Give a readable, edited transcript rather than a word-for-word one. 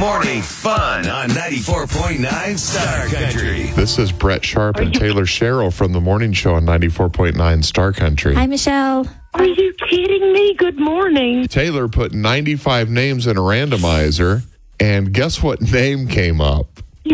Morning fun on 94.9 Star Country. This is Brett Sharp and Taylor Sherrill from the morning show on 94.9 Star Country. Hi, Michelle. Are you kidding me? Good morning. Taylor put 95 names in a randomizer, and guess what name came up?